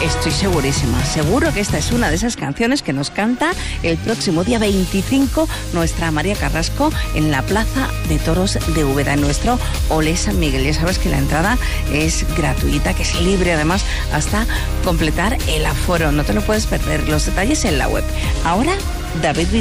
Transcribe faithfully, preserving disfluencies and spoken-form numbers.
Estoy segurísima, seguro que esta es una de esas canciones que nos canta el próximo día veinticinco nuestra María Carrasco en la Plaza de Toros de Úbeda, en nuestro Olé San Miguel. Ya sabes que la entrada es gratuita, que es libre además hasta completar el aforo. No te lo puedes perder, los detalles en la web. Ahora, David